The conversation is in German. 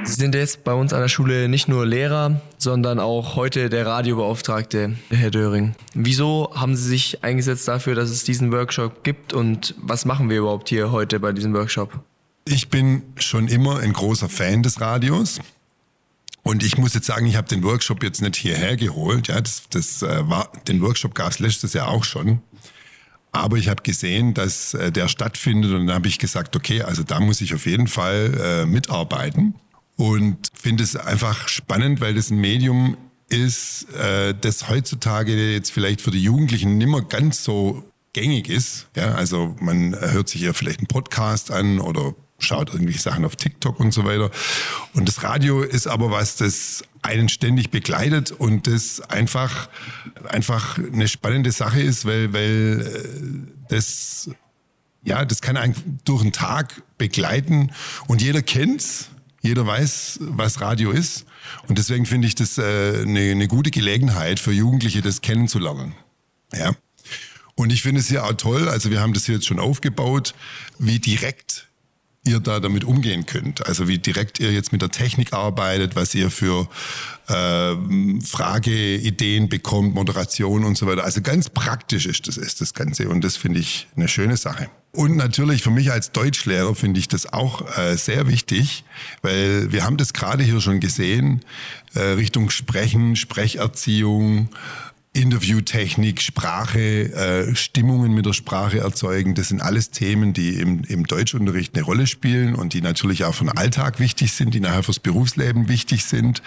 Sie sind jetzt bei uns an der Schule nicht nur Lehrer, sondern auch heute der Radiobeauftragte, Herr Döring. Wieso haben Sie sich eingesetzt dafür, dass es diesen Workshop gibt und was machen wir überhaupt hier heute bei diesem Workshop? Ich bin schon immer ein großer Fan des Radios. Und ich muss jetzt sagen, ich habe den Workshop jetzt nicht hierher geholt. Ja, den Workshop gab es letztes Jahr auch schon. Aber ich habe gesehen, dass der stattfindet und dann habe ich gesagt, okay, also da muss ich auf jeden Fall mitarbeiten. Und finde es einfach spannend, weil das ein Medium ist, das heutzutage jetzt vielleicht für die Jugendlichen nicht mehr ganz so gängig ist. Ja, also man hört sich ja vielleicht einen Podcast an oder schaut irgendwelche Sachen auf TikTok und so weiter. Und das Radio ist aber was, das einen ständig begleitet und das einfach eine spannende Sache ist, weil das kann einen durch den Tag begleiten und jeder kennt's. Jeder weiß, was Radio ist. Und deswegen finde ich das eine gute Gelegenheit für Jugendliche, das kennenzulernen. Ja. Und ich finde es hier auch toll, also wir haben das hier jetzt schon aufgebaut, wie direkt ihr da damit umgehen könnt. Also wie direkt ihr jetzt mit der Technik arbeitet, was ihr für Frageideen bekommt, Moderation und so weiter. Also ganz praktisch ist das Ganze und das finde ich eine schöne Sache. Und natürlich für mich als Deutschlehrer finde ich das auch sehr wichtig, weil wir haben das gerade hier schon gesehen, Richtung Sprechen, Sprecherziehung, Interviewtechnik, Sprache, Stimmungen mit der Sprache erzeugen, das sind alles Themen, die im Deutschunterricht eine Rolle spielen und die natürlich auch für den Alltag wichtig sind, die nachher fürs Berufsleben wichtig sind.